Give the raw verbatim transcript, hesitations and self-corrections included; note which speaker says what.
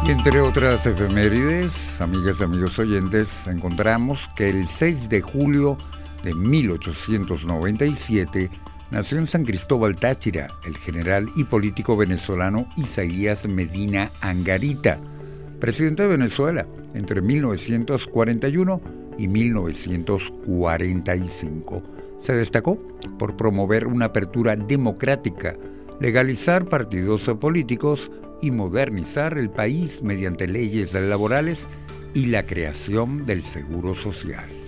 Speaker 1: Y entre otras efemérides, amigas y amigos oyentes, encontramos que el seis de julio de mil ochocientos noventa y siete nació en San Cristóbal Táchira el general y político venezolano Isaías Medina Angarita, presidente de Venezuela entre mil novecientos cuarenta y uno y mil novecientos cuarenta y cinco. Se destacó por promover una apertura democrática, legalizar partidos políticos y modernizar el país mediante leyes laborales y la creación del Seguro Social.